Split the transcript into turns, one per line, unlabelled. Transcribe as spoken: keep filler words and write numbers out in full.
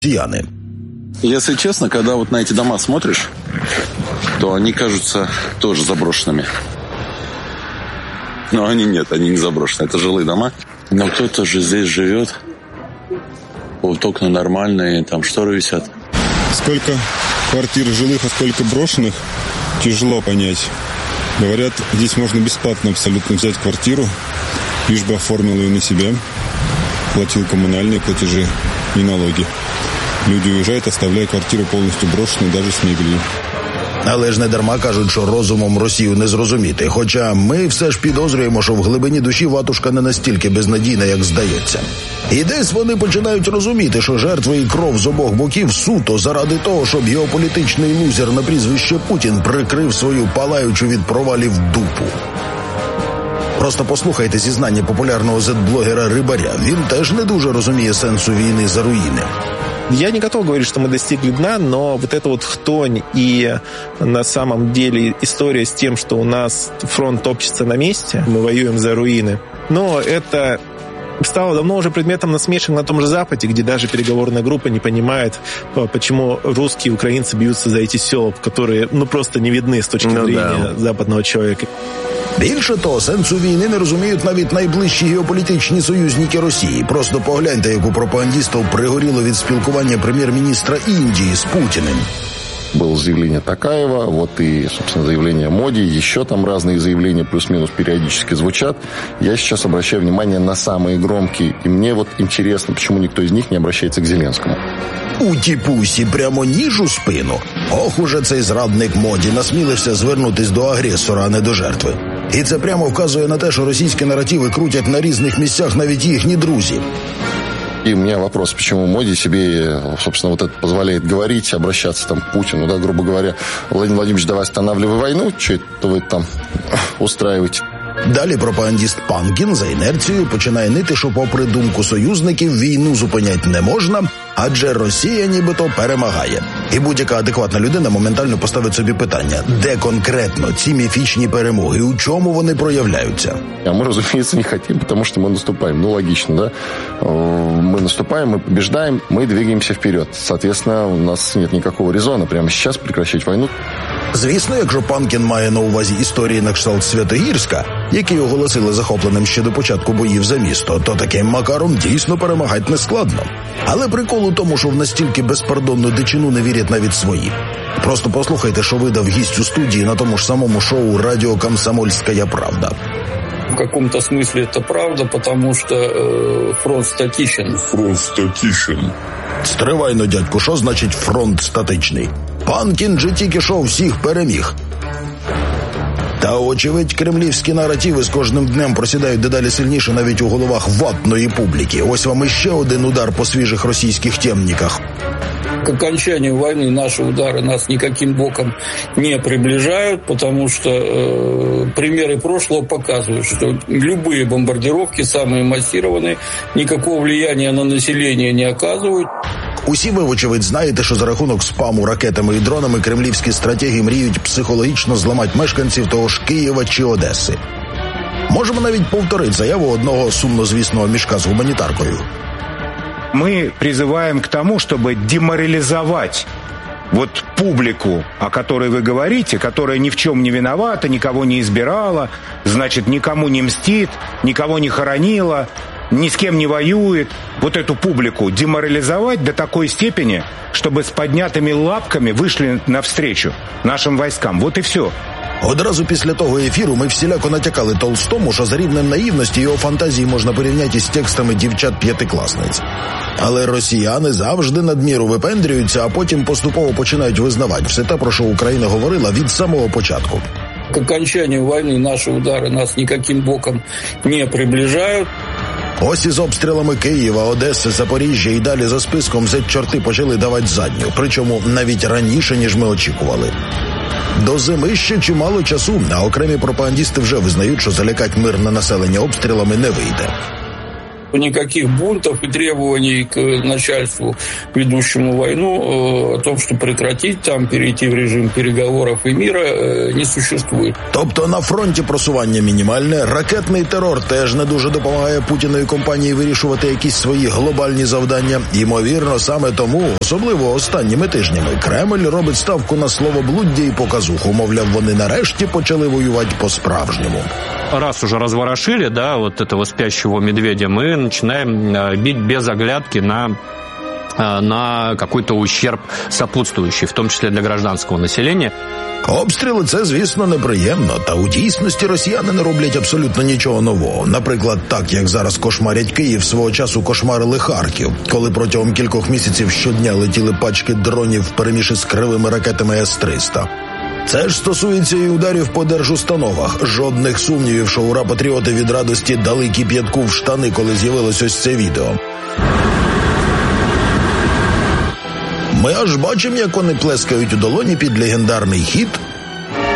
росіяни.
Если честно, когда вот на эти дома смотришь, то они кажутся тоже заброшенными. Но они нет, они не заброшенные. Это жилые дома. Но кто-то же здесь живет. Вот окна нормальные, там шторы висят.
Сколько квартир жилых, а сколько брошенных, тяжело понять. Говорят, здесь можно бесплатно абсолютно взять квартиру, лишь бы оформил ее на себя, платил коммунальные платежи и налоги. Люди уезжают, оставляя квартиру повністю брошеною, навіть з мебелью.
Але ж не дарма кажуть, що розумом Росію не зрозуміти. Хоча ми все ж підозрюємо, що в глибині душі ватушка не настільки безнадійна, як здається. І десь вони починають розуміти, що жертви і кров з обох боків суто заради того, щоб геополітичний лузер на прізвище Путін прикрив свою палаючу від провалів дупу. Просто послухайте зізнання популярного зет-блогера Рибаря. Він теж не дуже розуміє сенсу війни за руїни.
Я не готов говорить, что мы достигли дна, но вот эта вот хтонь и на самом деле история с тем, что у нас фронт топчется на месте, мы воюем за руины, но это стало давно уже предметом насмешек на том же Западе, где даже переговорная группа не понимает, почему русские и украинцы бьются за эти села, которые ну просто не видны с точки ну, зрения да. западного человека.
Більше того, сенсу війни не розуміють навіть найближчі геополітичні союзники Росії. Просто погляньте, як у пропагандистів пригоріло від спілкування прем'єр-міністра Індії з Путіним.
Было заявление Токаева, вот и, собственно, заявление Моди, еще там разные заявления плюс-минус периодически звучат. Я сейчас обращаю внимание на самые громкие, и мне вот интересно, почему никто из них не обращается к Зеленскому.
Уті-пусі, прямо ніж у спину. Ох, уже цей зрадник Моді насмілився звернутись до агресора, а не до жертви. І це прямо вказує на те, що російські наративи крутять на різних місцях навіть їхні друзі.
И у меня вопрос, почему Моди себе, собственно, вот это позволяет говорить, обращаться там к Путину, да, грубо говоря, Владимир Владимирович, давай останавливай войну, что это вы там устраиваете?
Далі пропагандист Панкін за інерцією починає нити, що попри думку союзників війну зупиняти не можна, адже Росія нібито перемагає. І будь-яка адекватна людина моментально поставить собі питання, де конкретно ці міфічні перемоги, у чому вони проявляються.
А мы, разумеется, не хотим, потому что мы наступаем. Ну, логично, да? Мы наступаем, мы побеждаем, мы двигаемся вперед. Соответственно, у нас нет никакого резона прямо сейчас прекращать войну.
Звісно, якщо Панкін має на увазі історії на кшталт Святогірська, які оголосили захопленим ще до початку боїв за місто, то таким макаром дійсно перемагати не складно. Але прикол у тому, що в настільки безпардонну дичину не вірять навіть свої. Просто послухайте, що видав гість у студії на тому ж самому шоу «Радіо Комсомольська правда».
В каком-то смысле это правда, потому что э, фронт статичен.
Фронт статичен.
Стривайно, дядьку, що значить фронт статичний? Панкін же тільки що всіх переміг. Та, очевидь, кремлівські наративи з кожним днем просідають дедалі сильніше навіть у головах ватної публіки. Ось вам іще один удар по свіжих російських темниках.
К окончанию войны наши удары нас никаким боком не приближают, потому что э, примеры прошлого показывают, что любые бомбардировки, самые массированные, никакого влияния на население не оказывают.
Усі ви, вочевидь, знаєте, що за рахунок спаму ракетами і дронами кремлівські стратеги мріють психологічно зламати мешканців того ж Києва чи Одеси. Можемо навіть повторити заяву одного сумнозвісного мішка з гуманітаркою.
Мы призываем к тому, чтобы деморализовать вот публику, о которой вы говорите, которая ни в чем не виновата, никого не избирала, значит, никому не мстит, никого не хоронила, ни с кем не воюет. Вот эту публику деморализовать до такой степени, чтобы с поднятыми лапками вышли навстречу нашим войскам. Вот и все.
Одразу після того ефіру ми всіляко натякали Толстому, що за рівнем наївності його фантазії можна порівняти з текстами дівчат-п'ятикласниць. Але росіяни завжди надміру випендрюються, а потім поступово починають визнавати все те, про що Україна говорила від самого початку.
К окончанию войны наши удары нас никаким боком не приближают.
Ось із обстрілами Києва, Одеси, Запоріжжя і далі за списком зет-чорти почали давати задню, причому навіть раніше, ніж ми очікували. До зими ще чимало часу, а окремі пропагандисти вже визнають, що залякати мирне населення обстрілами не вийде.
Никаких бунтов и требований к начальству, ведущему войну, о том, что прекратить там, перейти в режим переговоров и мира, не существует.
Тобто на фронті просування мінімальне, ракетний терор теж не дуже допомагає Путіну і компанії вирішувати якісь свої глобальні завдання. Ймовірно, саме тому, особливо останніми тижнями, Кремль робить ставку на словоблуддя і показуху. Мовляв, вони нарешті почали воювати по-справжньому.
Раз уже разворошили, да, вот этого спящего медведя, мы начинаем бить без оглядки на, на какой-то ущерб сопутствующий, в том числе для гражданского населения.
Обстріли – це, звісно, неприємно, та у дійсності росіяни не роблять абсолютно нічого нового. Наприклад, так, як зараз кошмарять Київ, свого часу кошмарили Харків, коли протягом кількох місяців щодня летіли пачки дронів впереміж із кривими ракетами С триста. Це ж стосується і ударів по держустановах. Жодних сумнівів, що ура-патріоти від радості дали кип'ятку в штани, коли з'явилось ось це відео. Ми аж бачимо, як вони плескають у долоні під легендарний хіт